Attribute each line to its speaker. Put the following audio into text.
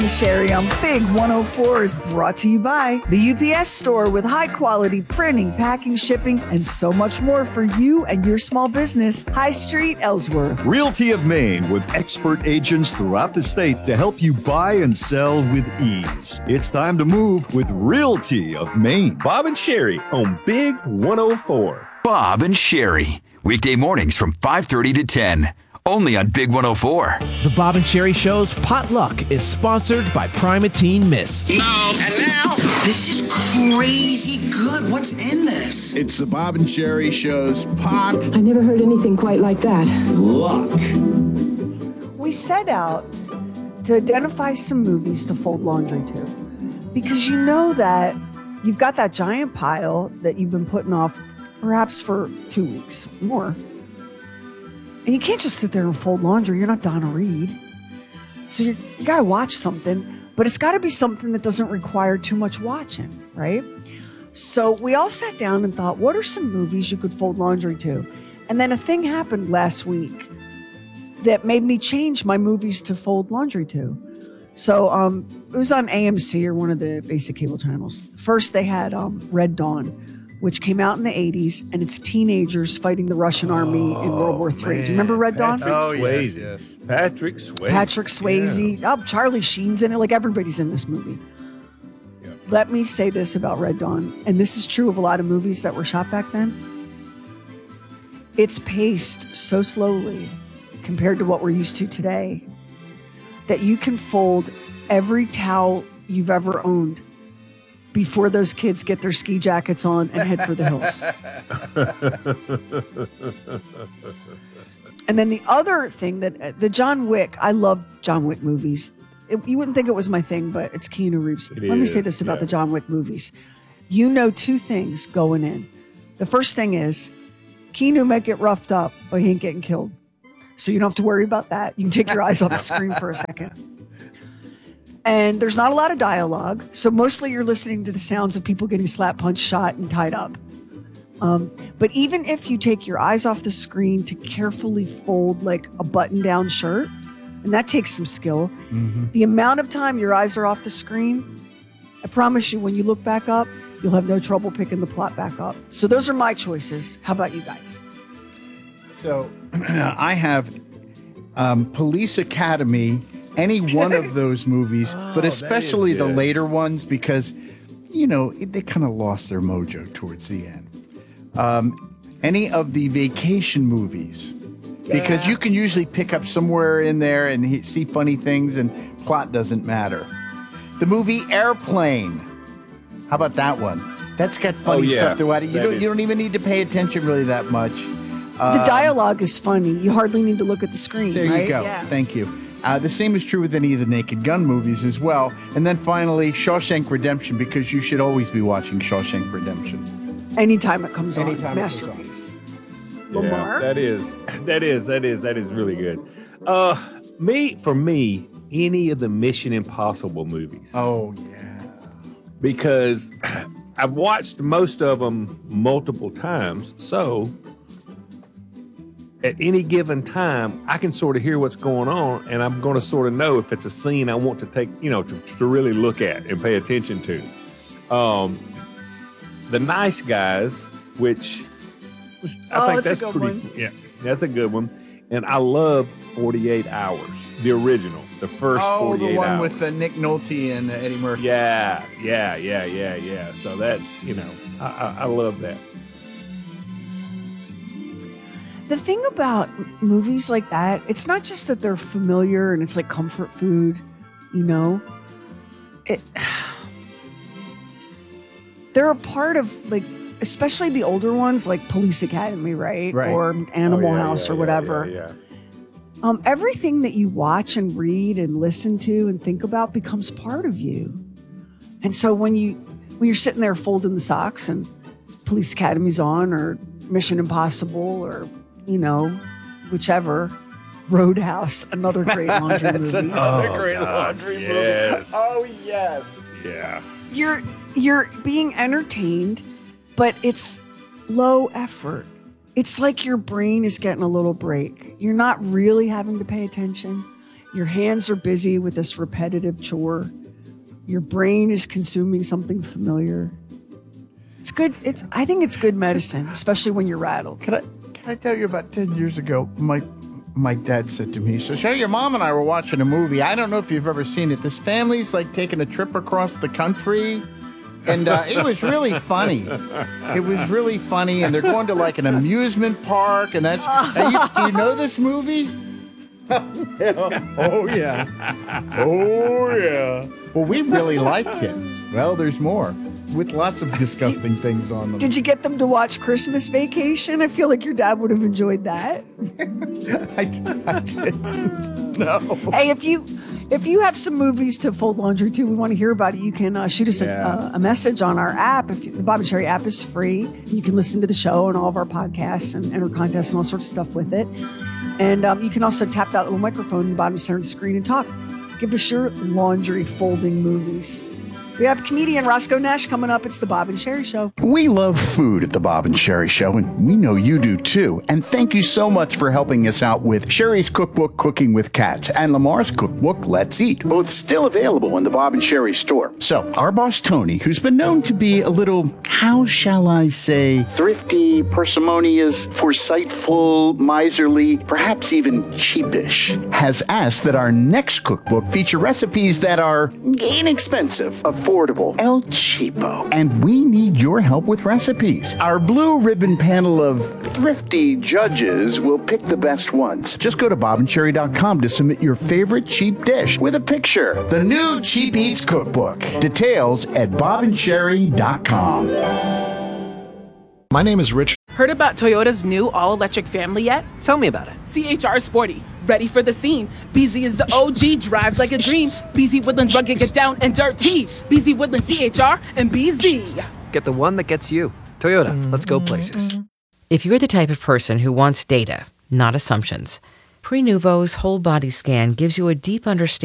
Speaker 1: Sherry on Big 104 is brought to you by the UPS Store with high-quality printing, packing, shipping, and so much more for you and your small business. High Street, Ellsworth.
Speaker 2: Realty of Maine with expert agents throughout the state to help you buy and sell with ease. It's time to move with Realty of Maine.
Speaker 3: Bob and Sherry on Big 104.
Speaker 4: Bob and Sherry, weekday mornings from 5:30 to 10. Only on Big 104.
Speaker 5: The Bob and Sherry Show's Potluck is sponsored by Primatene Mist.
Speaker 6: No, and now, this is crazy good. What's in this?
Speaker 7: It's the Bob and Sherry Show's Pot.
Speaker 8: I never heard anything quite like that.
Speaker 7: Luck.
Speaker 1: We set out to identify some movies to fold laundry to because you know that you've got that giant pile that you've been putting off perhaps for 2 weeks more. And you can't just sit there and fold laundry. You're not Donna Reed. So you got to watch something, but it's got to be something that doesn't require too much watching, right? So we all sat down and thought, what are some movies you could fold laundry to? And then a thing happened last week that made me change my movies to fold laundry to. So it was on AMC or one of the basic cable channels. First, they had Red Dawn, which came out in the 80s, and it's teenagers fighting the Russian army in World War III. Do you remember Red Dawn?
Speaker 3: Swayze.
Speaker 7: Yes.
Speaker 3: Patrick Swayze.
Speaker 1: Patrick Swayze.
Speaker 3: Yeah.
Speaker 1: Oh, Charlie Sheen's in it. Like, everybody's in this movie.
Speaker 3: Yeah.
Speaker 1: Let me say this about Red Dawn, and this is true of a lot of movies that were shot back then. It's paced so slowly compared to what we're used to today that you can fold every towel you've ever owned before those kids get their ski jackets on and head for the hills. And then the other thing that the John Wick, I love John Wick movies. You wouldn't think it was my thing, but it's Keanu Reeves. Let me say this about the John Wick movies. You know two things going in. The first thing is Keanu might get roughed up, but he ain't getting killed. So you don't have to worry about that. You can take your eyes off the screen for a second. And there's not a lot of dialogue. So mostly you're listening to the sounds of people getting slap punched, shot, and tied up. But even if you take your eyes off the screen to carefully fold like a button-down shirt, and that takes some skill, the amount of time your eyes are off the screen, I promise you when you look back up, you'll have no trouble picking the plot back up. So those are my choices. How about you guys?
Speaker 7: So I have Police Academy, any one of those movies, but especially the later ones because, you know, they kind of lost their mojo towards the end. Any of the vacation movies, because you can usually pick up somewhere in there and see funny things and plot doesn't matter. The movie Airplane. How about that one? That's got funny stuff throughout it. You don't even need to pay attention really that much.
Speaker 1: The dialogue is funny. You hardly need to look at the screen.
Speaker 7: There
Speaker 1: right?
Speaker 7: you go.
Speaker 1: Yeah.
Speaker 7: Thank you. The same is true with any of the Naked Gun movies as well. And then finally, Shawshank Redemption, because you should always be watching Shawshank Redemption.
Speaker 1: Anytime it comes on.
Speaker 7: Anytime it comes on.
Speaker 1: Masterpiece. Lamar?
Speaker 3: Yeah, that is really good. For me, any of the Mission Impossible movies.
Speaker 7: Oh, yeah.
Speaker 3: Because I've watched most of them multiple times. So at any given time, I can sort of hear what's going on, and I'm going to sort of know if it's a scene I want to take, to really look at and pay attention to. The Nice Guys, which I think that's
Speaker 1: a good
Speaker 3: pretty.
Speaker 1: one.
Speaker 3: Yeah, that's a good one. And I love 48 Hours, the original, the first 48 hours.
Speaker 7: Oh, the one with Nick Nolte and Eddie Murphy.
Speaker 3: Yeah. So that's, I love that.
Speaker 1: The thing about movies like that, it's not just that they're familiar and it's like comfort food, they're a part of, like, especially the older ones like Police Academy, right? Or Animal House or whatever.
Speaker 3: Yeah.
Speaker 1: Everything that you watch and read and listen to and think about becomes part of you. And so when you're sitting there folding the socks and Police Academy's on, or Mission Impossible, or whichever, Roadhouse, another great laundry movie.
Speaker 7: Another great laundry movie.
Speaker 3: Yes.
Speaker 7: Oh, yes.
Speaker 3: Yeah.
Speaker 1: You're being entertained, but it's low effort. It's like your brain is getting a little break. You're not really having to pay attention. Your hands are busy with this repetitive chore. Your brain is consuming something familiar. It's good. I think it's good medicine, especially when you're rattled.
Speaker 7: Can I tell you about 10 years ago, my dad said to me, so Sherry, your mom and I were watching a movie. I don't know if you've ever seen it. This family's like taking a trip across the country. And it was really funny. It was really funny. And they're going to like an amusement park. And that's, do you know this movie? Oh, yeah. Oh, yeah. Well, we really liked it. Well, there's more. With lots of disgusting things on them.
Speaker 1: Did you get them to watch Christmas Vacation? I feel like your dad would have enjoyed that.
Speaker 7: I didn't. No.
Speaker 1: Hey, if you have some movies to fold laundry to, we want to hear about it. You can shoot us a message on our app. The Bob and Sherry app is free. You can listen to the show and all of our podcasts and enter contests and all sorts of stuff with it. And you can also tap that little microphone in the bottom center of the screen and talk. Give us your laundry folding movies. We have comedian Roscoe Nash coming up. It's the Bob and Sherry Show.
Speaker 7: We love food at the Bob and Sherry Show, and we know you do too. And thank you so much for helping us out with Sherry's cookbook, Cooking with Cats, and Lamar's cookbook, Let's Eat, both still available in the Bob and Sherry store. So, our boss Tony, who's been known to be a little, how shall I say, thrifty, parsimonious, foresightful, miserly, perhaps even cheapish, has asked that our next cookbook feature recipes that are inexpensive, affordable, El Cheapo, and we need your help with recipes. Our blue ribbon panel of thrifty judges will pick the best ones. Just go to bobandsherry.com to submit your favorite cheap dish with a picture. The new Cheap Eats Cookbook. Details at bobandsherry.com.
Speaker 9: My name is Rich.
Speaker 10: Heard about Toyota's new all-electric family yet?
Speaker 11: Tell me about it.
Speaker 10: CHR Sporty. Ready for the scene. BZ is the OG, drives like a dream. BZ Woodlands rugged, get down and dirty. BZ Woodlands, CHR, and BZ.
Speaker 11: Get the one that gets you. Toyota, let's go places.
Speaker 12: If you're the type of person who wants data, not assumptions, Prenuvo's whole body scan gives you a deep understanding